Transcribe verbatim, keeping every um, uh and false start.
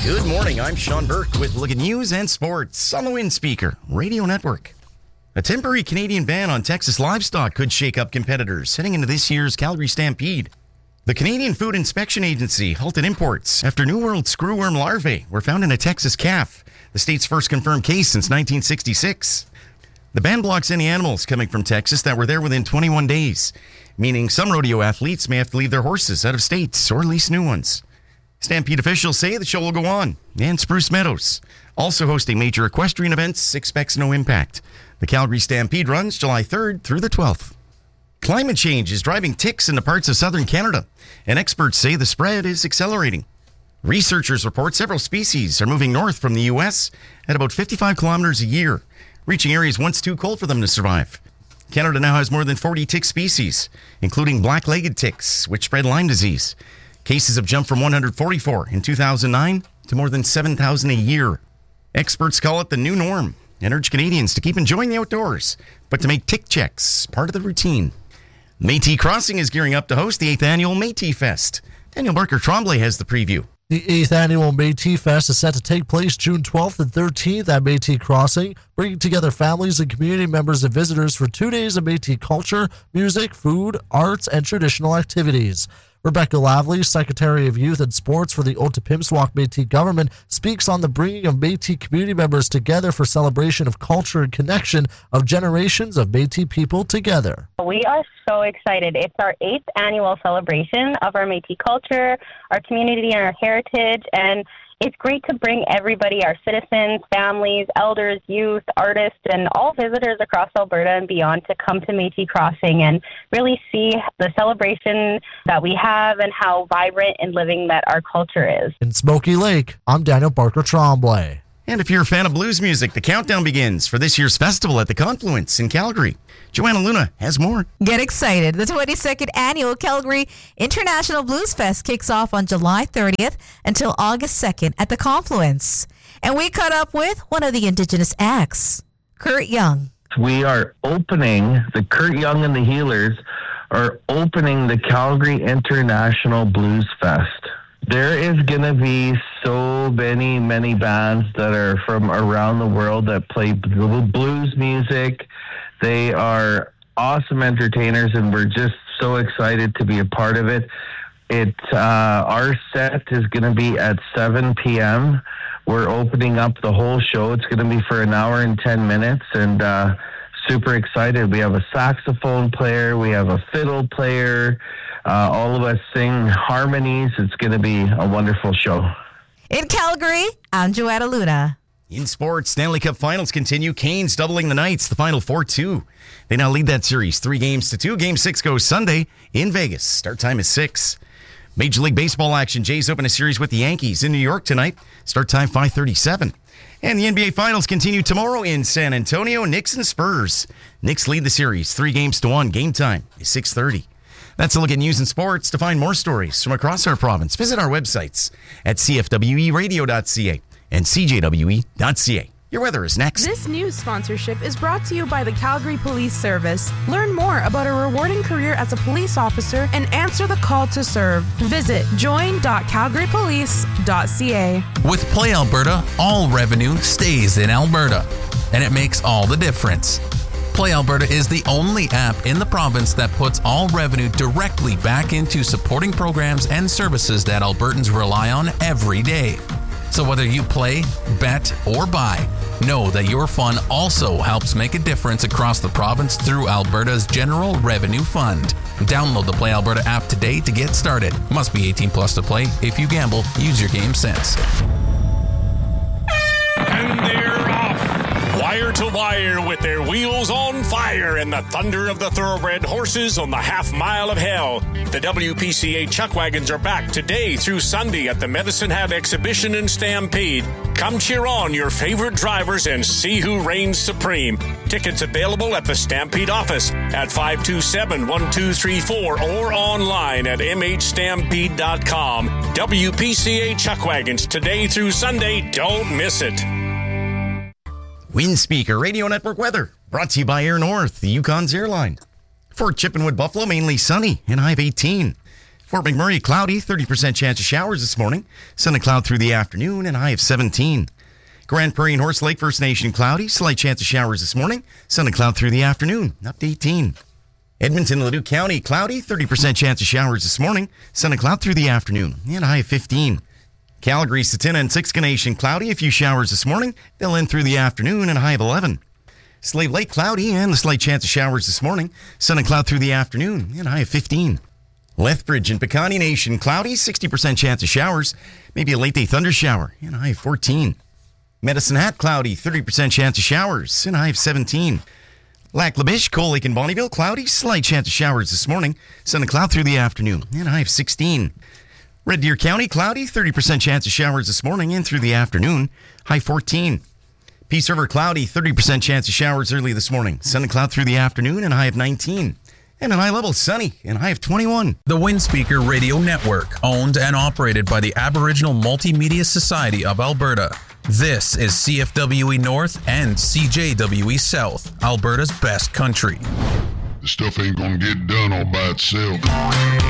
Good morning, I'm Sean Burke with Look at News and Sports on the Wind Speaker Radio Network. A temporary Canadian ban on Texas livestock could shake up competitors heading into this year's Calgary Stampede. The Canadian Food Inspection Agency halted imports after New World screwworm larvae were found in a Texas calf, the state's first confirmed case since nineteen sixty-six. The ban blocks any animals coming from Texas that were there within twenty-one days, meaning some rodeo athletes may have to leave their horses out of state or lease new ones. Stampede officials say the show will go on, and Spruce Meadows, also hosting major equestrian events, expects no impact. The Calgary Stampede runs July third through the twelfth. Climate change is driving ticks into parts of southern Canada, and experts say the spread is accelerating. Researchers report several species are moving north from the U S at about fifty-five kilometers a year, reaching areas once too cold for them to survive. Canada now has more than forty tick species, including black-legged ticks, which spread Lyme disease. Cases have jumped from one hundred forty-four in two thousand nine to more than seven thousand a year. Experts call it the new norm and urge Canadians to keep enjoying the outdoors, but to make tick checks part of the routine. Métis Crossing is gearing up to host the eighth annual Métis Fest. Daniel Barker Tremblay has the preview. The eighth annual Métis Fest is set to take place June twelfth and thirteenth at Métis Crossing, bringing together families and community members and visitors for two days of Métis culture, music, food, arts, and traditional activities. Rebecca Lavely, Secretary of Youth and Sports for the Otipimswak Métis government, speaks on the bringing of Métis community members together for celebration of culture and connection of generations of Métis people together. We are so excited. It's our eighth annual celebration of our Métis culture, our community, and our heritage, and it's great to bring everybody, our citizens, families, elders, youth, artists, and all visitors across Alberta and beyond to come to Métis Crossing and really see the celebration that we have and how vibrant and living that our culture is. In Smoky Lake, I'm Daniel Barker Tremblay. And if you're a fan of blues music, the countdown begins for this year's festival at the Confluence in Calgary. Joanna Luna has more. Get excited. The twenty-second Annual Calgary International Blues Fest kicks off on July thirtieth until August second at the Confluence. And we caught up with one of the Indigenous acts, Kurt Young. We are opening, the Kurt Young and the Healers are opening the Calgary International Blues Fest. There is going to be so many, many bands that are from around the world that play blues music. They are awesome entertainers, and we're just so excited to be a part of it. It uh, our set is going to be at seven p.m. We're opening up the whole show. It's going to be for an hour and ten minutes, and uh, super excited. We have a saxophone player. We have a fiddle player. Uh, all of us sing harmonies. It's going to be a wonderful show. In Calgary, I'm Joanna Luna. In sports, Stanley Cup Finals continue. Canes doubling the Knights, the final four two. They now lead that series three games to two. Game six goes Sunday in Vegas. Start time is six. Major League Baseball action. Jays open a series with the Yankees in New York tonight. Start time five thirty-seven. And the N B A Finals continue tomorrow in San Antonio. Knicks and Spurs. Knicks lead the series three games to one. Game time is six thirty. That's a look at news and sports. To find more stories from across our province, visit our websites at c f w e radio dot c a and c j w e dot c a. Your weather is next. This news sponsorship is brought to you by the Calgary Police Service. Learn more about a rewarding career as a police officer and answer the call to serve. Visit join dot calgary police dot c a. With Play Alberta, all revenue stays in Alberta, and it makes all the difference. Play Alberta is the only app in the province that puts all revenue directly back into supporting programs and services that Albertans rely on every day. So whether you play, bet, or buy, know that your fun also helps make a difference across the province through Alberta's General Revenue Fund. Download the Play Alberta app today to get started. Must be eighteen plus to play. If you gamble, use your game sense. And they're off. Wire to wire with their wheels on fire and the thunder of the thoroughbred horses on the half mile of hell. The W P C A Chuck Wagons are back today through Sunday at the Medicine Hat Exhibition and Stampede. Come cheer on your favorite drivers and see who reigns supreme. Tickets available at the Stampede office at five two seven, one two three four or online at m h stampede dot com. W P C A Chuck Wagons today through Sunday. Don't miss it. Wind Speaker Radio Network weather brought to you by Air North, the Yukon's airline. For Chippenwood, Buffalo, mainly sunny and high of eighteen. Fort McMurray, cloudy, thirty percent chance of showers this morning. Sun and cloud through the afternoon, and a high of seventeen. Grand Prairie and Horse Lake First Nation, cloudy, slight chance of showers this morning. Sun and cloud through the afternoon, up to eighteen. Edmonton, Leduc County, cloudy, thirty percent chance of showers this morning. Sun and cloud through the afternoon, and a high of fifteen. Calgary, Satina, and Siksika Nation, cloudy, a few showers this morning. They'll end through the afternoon, and a high of eleven. Slave Lake, cloudy, and a slight chance of showers this morning. Sun and cloud through the afternoon, and a high of fifteen. Lethbridge and Piikani Nation, cloudy, sixty percent chance of showers. Maybe a late-day thunder shower, and a high of fourteen. Medicine Hat, cloudy, thirty percent chance of showers, and a high of seventeen. Lac La Biche, Coal Lake, and Bonnyville, cloudy, slight chance of showers this morning. Sun and cloud through the afternoon, and a high of sixteen. Red Deer County, cloudy, thirty percent chance of showers this morning and through the afternoon, high fourteen. Peace River, cloudy, thirty percent chance of showers early this morning. Sun and cloud through the afternoon, and a high of nineteen. And an high level, sunny, and a high of twenty-one. The Windspeaker Radio Network, owned and operated by the Aboriginal Multimedia Society of Alberta. This is C F W E North and C J W E South, Alberta's best country. The stuff ain't gonna get done all by itself.